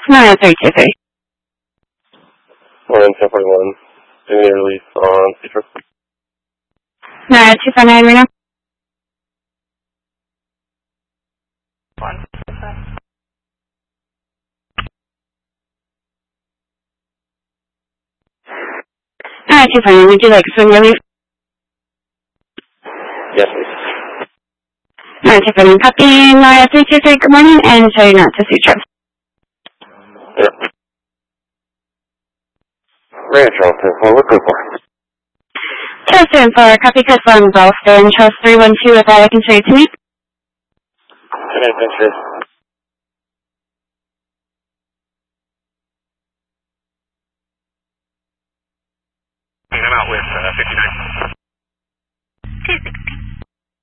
933. 1041. Any release on Citro? 259 right now. 259, would you like swing relief? Yes, please. 259, copy 323, good morning, and sorry not to Sutro. Yep. Ranch Charleston, what we're looking for. Charleston for copy code from Boston, Charles 312, if I can show you to me. Okay, thanks, sir. I'm out with 59. 260.